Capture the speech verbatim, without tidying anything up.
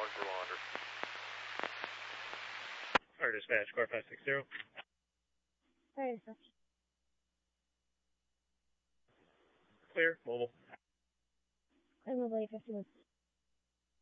one for Launder. Fire dispatch, car five six zero. Fire dispatch. Clear, mobile. Clear mobile eight fifty-one.